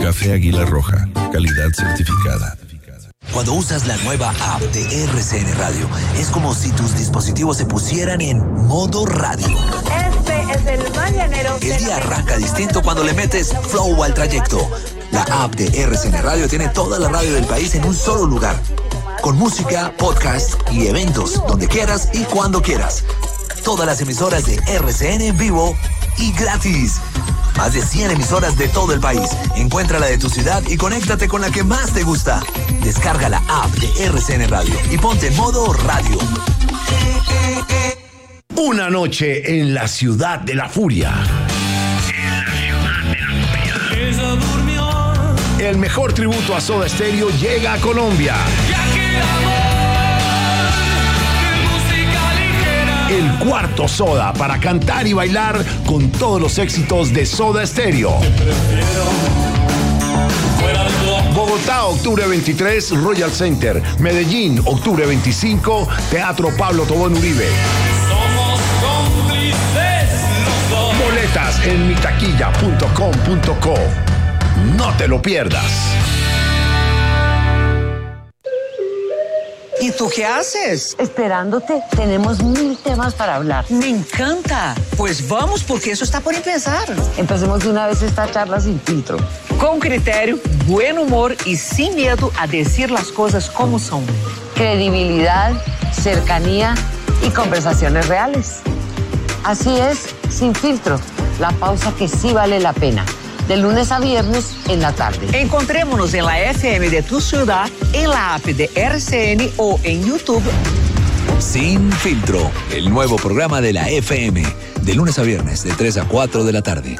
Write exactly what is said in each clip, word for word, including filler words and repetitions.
Café Águila Roja, calidad certificada. Cuando usas la nueva app de R C N Radio, es como si tus dispositivos se pusieran en modo radio. Este es el mañanero. El día arranca distinto cuando le metes flow al trayecto. La app de R C N Radio tiene toda la radio del país en un solo lugar. Con música, podcast y eventos, donde quieras y cuando quieras. Todas las emisoras de R C N en vivo y gratis. Más de cien emisoras de todo el país. Encuentra la de tu ciudad y conéctate con la que más te gusta. Descarga la app de R C N Radio y ponte en modo radio. Una noche en la ciudad de la furia. En la ciudad de la furia. Ella durmió. El mejor tributo a Soda Stereo llega a Colombia. El cuarto Soda para cantar y bailar con todos los éxitos de Soda Stereo. Bogotá, octubre veintitrés, Royal Center. Medellín, octubre veinticinco, Teatro Pablo Tobón Uribe. Somos cómplices los dos. Boletas en mitaquilla punto com punto co. No te lo pierdas. ¿Y tú qué haces? Esperándote. Tenemos mil temas para hablar. Me encanta. Pues vamos, porque eso está por empezar. Empecemos de una vez esta charla sin filtro. Con criterio, buen humor y sin miedo a decir las cosas como son. Credibilidad, cercanía y conversaciones reales. Así es, sin filtro. La pausa que sí vale la pena. De lunes a viernes en la tarde. Encontrémonos en la F M de tu ciudad, en la app de R C N o en YouTube. Sin filtro, el nuevo programa de la F M. De lunes a viernes, de tres a cuatro de la tarde.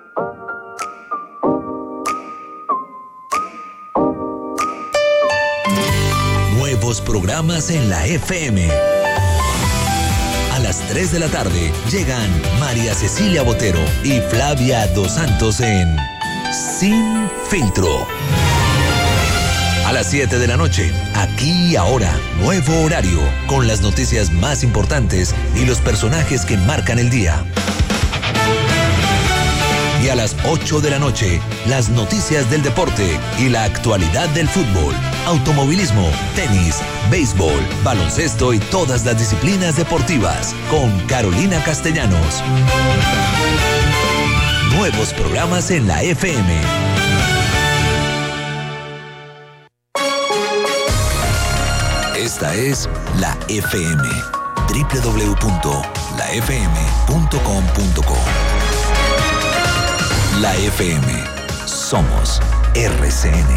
Nuevos programas en la F M. A las tres de la tarde llegan María Cecilia Botero y Flavia Dos Santos en Sin Filtro. A las siete de la noche, aquí y ahora, nuevo horario, con las noticias más importantes y los personajes que marcan el día. Y a las ocho de la noche, las noticias del deporte y la actualidad del fútbol, automovilismo, tenis, béisbol, baloncesto y todas las disciplinas deportivas, con Carolina Castellanos. Nuevos programas en la F M. Esta es la F M. doble u doble u doble u punto la f m punto com punto co. La F M. Somos R C N.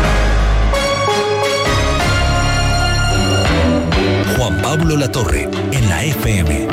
Juan Pablo Latorre, en la F M.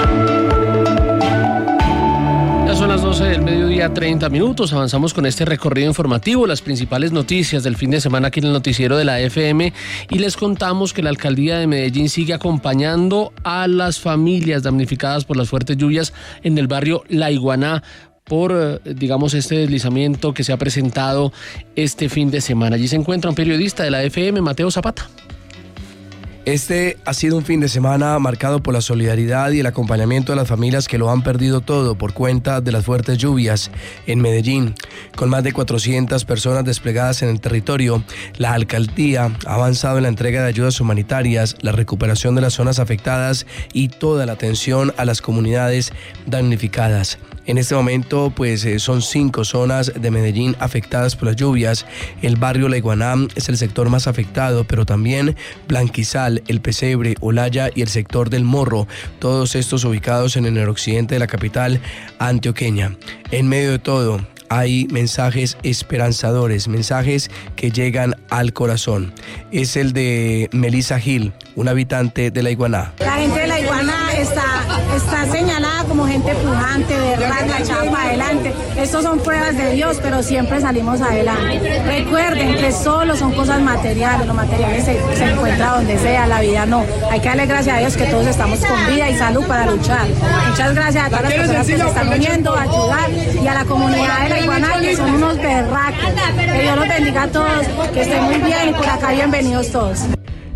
Ya son las doce del mediodía, treinta minutos. Avanzamos con este recorrido informativo, las principales noticias del fin de semana aquí en el noticiero de la F M, y les contamos que la alcaldía de Medellín sigue acompañando a las familias damnificadas por las fuertes lluvias en el barrio La Iguaná, por, digamos, este deslizamiento que se ha presentado este fin de semana. Allí se encuentra un periodista de la F M, Mateo Zapata. Este ha sido un fin de semana marcado por la solidaridad y el acompañamiento de las familias que lo han perdido todo por cuenta de las fuertes lluvias en Medellín. Con más de cuatrocientas personas desplegadas en el territorio, la alcaldía ha avanzado en la entrega de ayudas humanitarias, la recuperación de las zonas afectadas y toda la atención a las comunidades damnificadas. En este momento, pues eh, son cinco zonas de Medellín afectadas por las lluvias. El barrio La Iguaná es el sector más afectado, pero también Blanquizal, El Pesebre, Olaya y el sector del Morro, todos estos ubicados en el noroccidente de la capital antioqueña. En medio de todo, hay mensajes esperanzadores, mensajes que llegan al corazón. Es el de Melissa Gil, una habitante de La Iguaná. La gente de La Iguaná está, está señalada como gente pujante, berraca, echada para adelante. Estos son pruebas de Dios, pero siempre salimos adelante. Recuerden que solo son cosas materiales, lo materiales se, se encuentra donde sea, la vida no. Hay que darle gracias a Dios que todos estamos con vida y salud para luchar. Muchas gracias a todas las personas que se están uniendo a ayudar y a la comunidad de La Iguaná, que son unos berracos. Que Dios los bendiga a todos, que estén muy bien y por acá bienvenidos todos.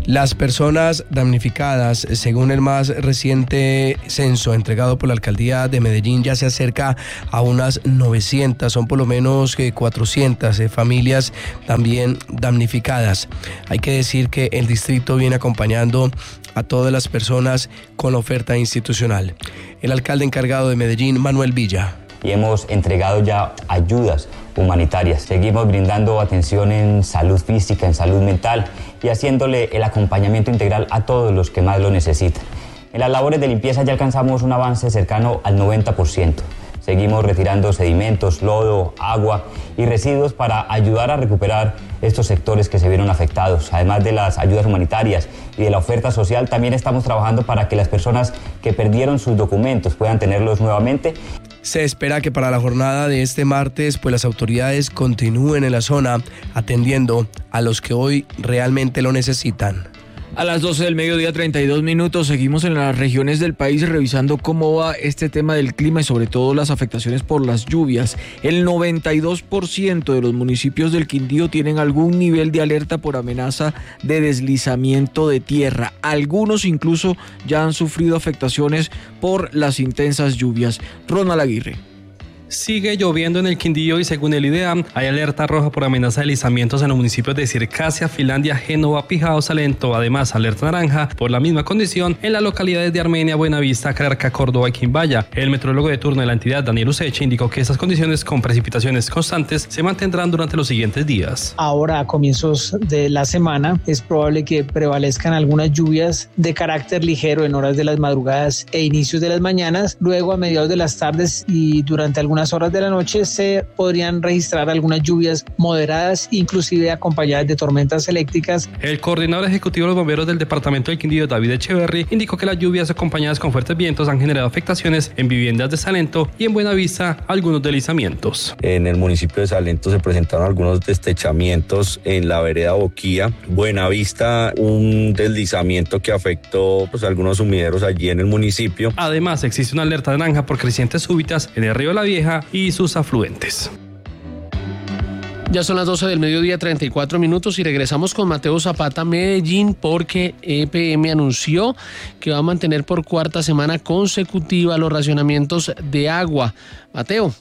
Las personas damnificadas, según el más reciente censo entregado por la alcaldía de Medellín, ya se acerca a unas novecientas, son por lo menos cuatrocientas eh, familias también damnificadas. Hay que decir que el distrito viene acompañando a todas las personas con la oferta institucional. El alcalde encargado de Medellín, Manuel Villa. Y hemos entregado ya ayudas humanitarias. Seguimos brindando atención en salud física, en salud mental y haciéndole el acompañamiento integral a todos los que más lo necesitan. En las labores de limpieza ya alcanzamos un avance cercano al noventa por ciento. Seguimos retirando sedimentos, lodo, agua y residuos para ayudar a recuperar estos sectores que se vieron afectados. Además de las ayudas humanitarias y de la oferta social, también estamos trabajando para que las personas que perdieron sus documentos puedan tenerlos nuevamente. Se espera que para la jornada de este martes, pues las autoridades continúen en la zona atendiendo a los que hoy realmente lo necesitan. A las doce del mediodía, treinta y dos minutos, seguimos en las regiones del país revisando cómo va este tema del clima y sobre todo las afectaciones por las lluvias. El noventa y dos por ciento de los municipios del Quindío tienen algún nivel de alerta por amenaza de deslizamiento de tierra. Algunos incluso ya han sufrido afectaciones por las intensas lluvias. Ronald Aguirre. Sigue lloviendo en el Quindío y según el IDEAM hay alerta roja por amenaza de deslizamientos en los municipios de Circasia, Finlandia, Génova, Pijao, Salento. Además, alerta naranja por la misma condición en las localidades de Armenia, Buenavista, Cararca, Córdoba y Quimbaya. El metrólogo de turno de la entidad, Daniel Useche, indicó que estas condiciones con precipitaciones constantes se mantendrán durante los siguientes días. Ahora, a comienzos de la semana, es probable que prevalezcan algunas lluvias de carácter ligero en horas de las madrugadas e inicios de las mañanas. Luego, a mediados de las tardes y durante algunas horas de la noche se podrían registrar algunas lluvias moderadas, inclusive acompañadas de tormentas eléctricas. El coordinador ejecutivo de los bomberos del departamento del Quindío, David Echeverry, indicó que las lluvias acompañadas con fuertes vientos han generado afectaciones en viviendas de Salento y en Buenavista algunos deslizamientos. En el municipio de Salento se presentaron algunos deslizamientos en la vereda Boquía. Buenavista, un deslizamiento que afectó pues, algunos sumideros allí en el municipio. Además, existe una alerta naranja por crecientes súbitas en el río de la Vieja y sus afluentes. Ya son las doce del mediodía, treinta y cuatro minutos y regresamos con Mateo Zapata, Medellín, porque E P M anunció que va a mantener por cuarta semana consecutiva los racionamientos de agua. Mateo.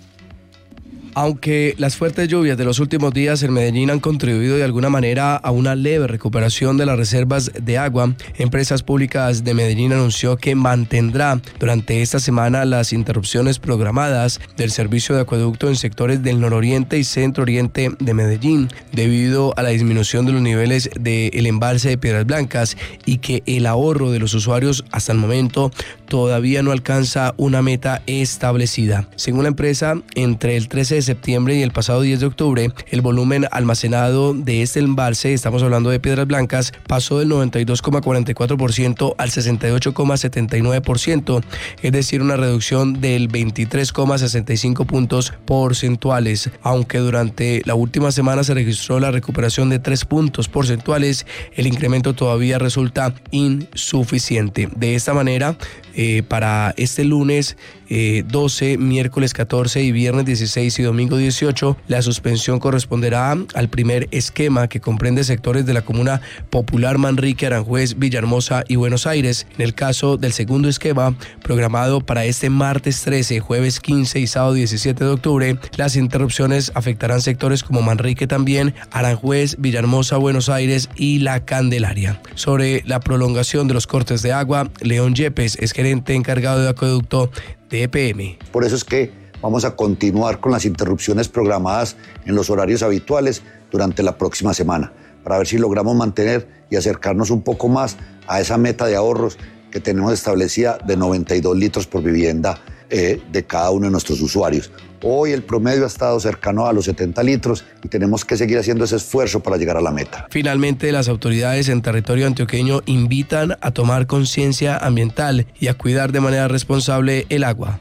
Aunque las fuertes lluvias de los últimos días en Medellín han contribuido de alguna manera a una leve recuperación de las reservas de agua, Empresas Públicas de Medellín anunció que mantendrá durante esta semana las interrupciones programadas del servicio de acueducto en sectores del nororiente y centro oriente de Medellín, debido a la disminución de los niveles del embalse de Piedras Blancas y que el ahorro de los usuarios hasta el momento todavía no alcanza una meta establecida. Según la empresa, entre el trece de septiembre y el pasado diez de octubre, el volumen almacenado de este embalse, estamos hablando de Piedras Blancas, pasó del noventa y dos coma cuarenta y cuatro por ciento al sesenta y ocho coma setenta y nueve por ciento, es decir, una reducción del veintitrés coma sesenta y cinco puntos porcentuales. Aunque durante la última semana se registró la recuperación de tres puntos porcentuales, el incremento todavía resulta insuficiente. De esta manera, eh, para este lunes eh, doce, miércoles catorce y viernes dieciséis y domingo dieciocho, la suspensión corresponderá al primer esquema, que comprende sectores de la comuna Popular, Manrique, Aranjuez, Villahermosa y Buenos Aires. En el caso del segundo esquema, programado para este martes trece, jueves quince y sábado diecisiete de octubre, las interrupciones afectarán sectores como Manrique también, Aranjuez, Villahermosa, Buenos Aires y La Candelaria. Sobre la prolongación de los cortes de agua, León Yepes es gerente encargado de acueducto de E P M. Por eso es que vamos a continuar con las interrupciones programadas en los horarios habituales durante la próxima semana, para ver si logramos mantener y acercarnos un poco más a esa meta de ahorros que tenemos establecida de noventa y dos litros por vivienda eh, de cada uno de nuestros usuarios. Hoy el promedio ha estado cercano a los setenta litros y tenemos que seguir haciendo ese esfuerzo para llegar a la meta. Finalmente, las autoridades en territorio antioqueño invitan a tomar conciencia ambiental y a cuidar de manera responsable el agua.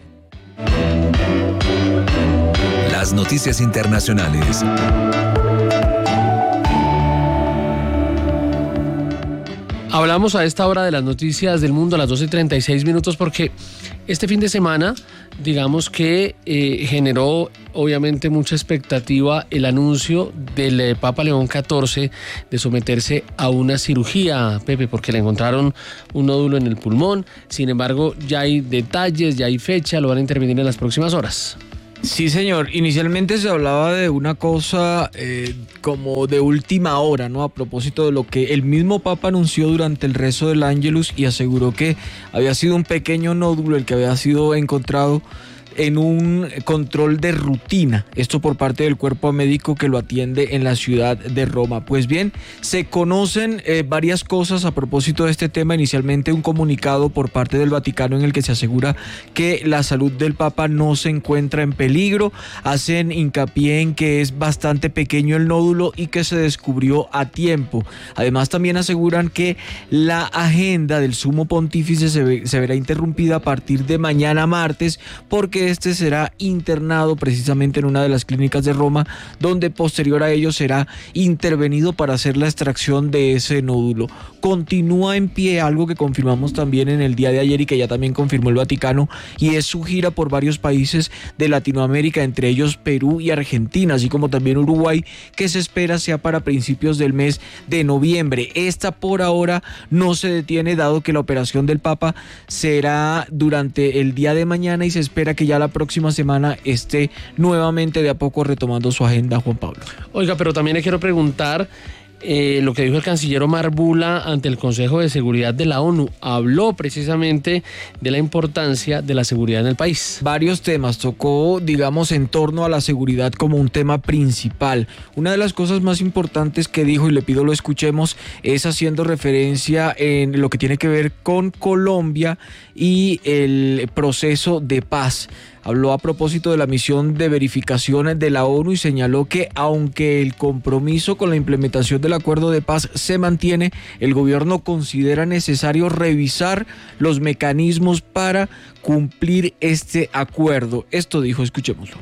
Las noticias internacionales. Hablamos a esta hora de las noticias del mundo a las doce y treinta y seis minutos porque este fin de semana digamos que eh, generó obviamente mucha expectativa el anuncio del eh, Papa León catorce de someterse a una cirugía, Pepe, porque le encontraron un nódulo en el pulmón. Sin embargo, ya hay detalles, ya hay fecha, lo van a intervenir en las próximas horas. Sí, señor. Inicialmente se hablaba de una cosa eh, como de última hora, ¿no? A propósito de lo que el mismo Papa anunció durante el rezo del Ángelus y aseguró que había sido un pequeño nódulo el que había sido encontrado en un control de rutina, esto por parte del cuerpo médico que lo atiende en la ciudad de Roma. Pues bien, se conocen eh, varias cosas a propósito de este tema. Inicialmente un comunicado por parte del Vaticano en el que se asegura que la salud del Papa no se encuentra en peligro. Hacen hincapié en que es bastante pequeño el nódulo y que se descubrió a tiempo. Además también aseguran que la agenda del sumo pontífice se, ve, se verá interrumpida a partir de mañana martes, porque este será internado precisamente en una de las clínicas de Roma, donde posterior a ello será intervenido para hacer la extracción de ese nódulo. Continúa en pie algo que confirmamos también en el día de ayer y que ya también confirmó el Vaticano, y es su gira por varios países de Latinoamérica, entre ellos Perú y Argentina, así como también Uruguay, que se espera sea para principios del mes de noviembre. Esta por ahora no se detiene, dado que la operación del Papa será durante el día de mañana y se espera que ya la próxima semana esté nuevamente de a poco retomando su agenda, Juan Pablo. Oiga, pero también le quiero preguntar eh, lo que dijo el canciller Omar Bula ante el Consejo de Seguridad de la ONU. Habló precisamente de la importancia de la seguridad en el país. Varios temas, tocó, digamos, en torno a la seguridad como un tema principal. Una de las cosas más importantes que dijo, y le pido lo escuchemos, es haciendo referencia en lo que tiene que ver con Colombia y el proceso de paz. Habló a propósito de la misión de verificación de la ONU y señaló que aunque el compromiso con la implementación del acuerdo de paz se mantiene, el gobierno considera necesario revisar los mecanismos para cumplir este acuerdo. Esto dijo, escuchémoslo.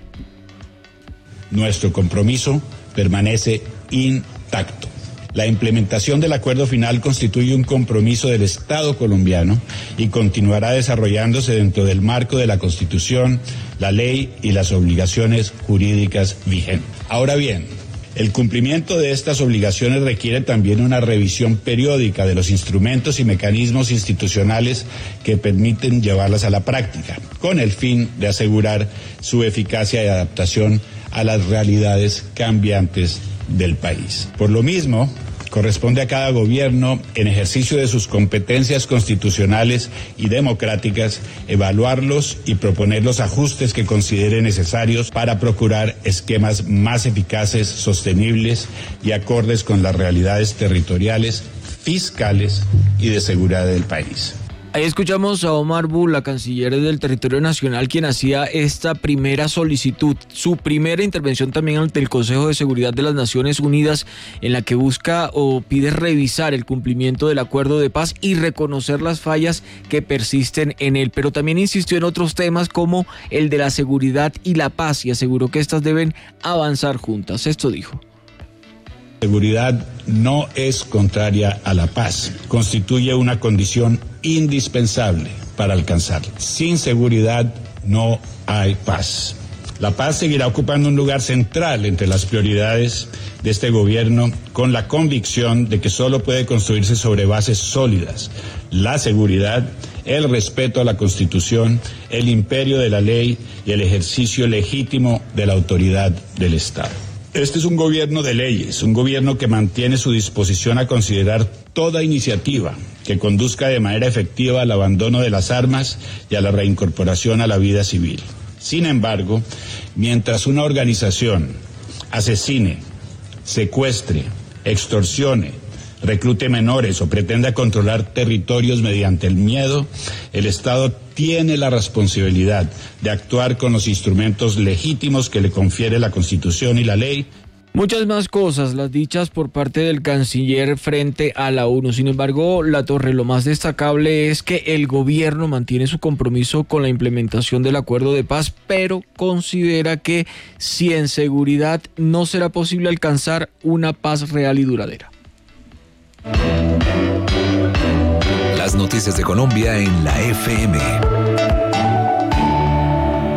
Nuestro compromiso permanece intacto. La implementación del acuerdo final constituye un compromiso del Estado colombiano y continuará desarrollándose dentro del marco de la Constitución, la ley y las obligaciones jurídicas vigentes. Ahora bien, el cumplimiento de estas obligaciones requiere también una revisión periódica de los instrumentos y mecanismos institucionales que permiten llevarlas a la práctica, con el fin de asegurar su eficacia y adaptación a las realidades cambiantes del país. Por lo mismo, corresponde a cada gobierno, en ejercicio de sus competencias constitucionales y democráticas, evaluarlos y proponer los ajustes que considere necesarios para procurar esquemas más eficaces, sostenibles y acordes con las realidades territoriales, fiscales y de seguridad del país. Ahí escuchamos a Omar Bula, canciller del territorio nacional, quien hacía esta primera solicitud, su primera intervención también ante el Consejo de Seguridad de las Naciones Unidas, en la que busca o pide revisar el cumplimiento del acuerdo de paz y reconocer las fallas que persisten en él. Pero también insistió en otros temas como el de la seguridad y la paz y aseguró que estas deben avanzar juntas. Esto dijo. Seguridad no es contraria a la paz, constituye una condición indispensable para alcanzarla. Sin seguridad no hay paz. La paz seguirá ocupando un lugar central entre las prioridades de este gobierno, con la convicción de que solo puede construirse sobre bases sólidas: la seguridad, el respeto a la Constitución, el imperio de la ley y el ejercicio legítimo de la autoridad del Estado. Este es un gobierno de leyes, un gobierno que mantiene su disposición a considerar toda iniciativa que conduzca de manera efectiva al abandono de las armas y a la reincorporación a la vida civil. Sin embargo, mientras una organización asesine, secuestre, extorsione, reclute menores o pretenda controlar territorios mediante el miedo, el Estado tiene la responsabilidad de actuar con los instrumentos legítimos que le confiere la Constitución y la ley. Muchas más cosas las dichas por parte del canciller frente a la ONU. Sin embargo, La Torre, lo más destacable es que el gobierno mantiene su compromiso con la implementación del acuerdo de paz, pero considera que sin seguridad no será posible alcanzar una paz real y duradera. Las noticias de Colombia en la F M.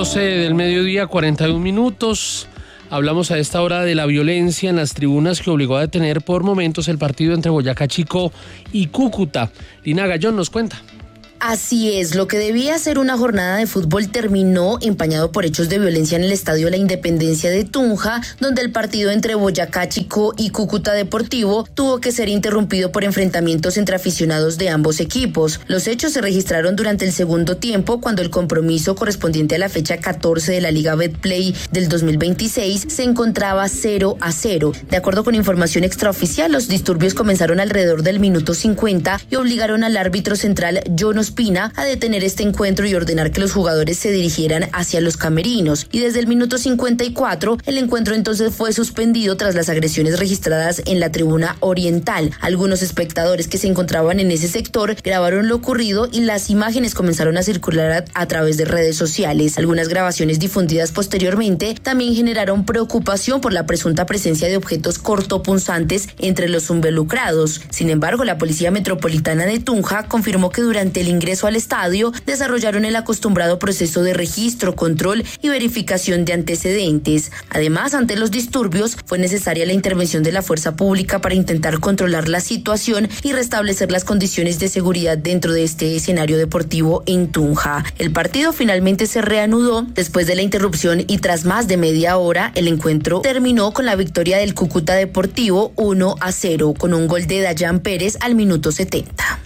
doce del mediodía, cuarenta y un minutos. Hablamos a esta hora de la violencia en las tribunas que obligó a detener por momentos el partido entre Boyacá Chico y Cúcuta. Lina Gallón nos cuenta. Así es, lo que debía ser una jornada de fútbol terminó empañado por hechos de violencia en el Estadio La Independencia de Tunja, donde el partido entre Boyacá Chico y Cúcuta Deportivo tuvo que ser interrumpido por enfrentamientos entre aficionados de ambos equipos. Los hechos se registraron durante el segundo tiempo, cuando el compromiso correspondiente a la fecha catorce de la Liga Betplay del dos mil veintiséis se encontraba cero a cero. De acuerdo con información extraoficial, los disturbios comenzaron alrededor del minuto cincuenta y obligaron al árbitro central John Ospina a detener este encuentro y ordenar que los jugadores se dirigieran hacia los camerinos. Y desde el minuto cincuenta y cuatro, el encuentro entonces fue suspendido tras las agresiones registradas en la tribuna oriental. Algunos espectadores que se encontraban en ese sector grabaron lo ocurrido y las imágenes comenzaron a circular a, a través de redes sociales. Algunas grabaciones difundidas posteriormente también generaron preocupación por la presunta presencia de objetos cortopunzantes entre los involucrados. Sin embargo, la Policía Metropolitana de Tunja confirmó que durante el ingreso al estadio desarrollaron el acostumbrado proceso de registro, control y verificación de antecedentes. Además, ante los disturbios, fue necesaria la intervención de la fuerza pública para intentar controlar la situación y restablecer las condiciones de seguridad dentro de este escenario deportivo en Tunja. El partido finalmente se reanudó después de la interrupción y tras más de media hora, el encuentro terminó con la victoria del Cúcuta Deportivo uno a cero, con un gol de Dayan Pérez al minuto setenta.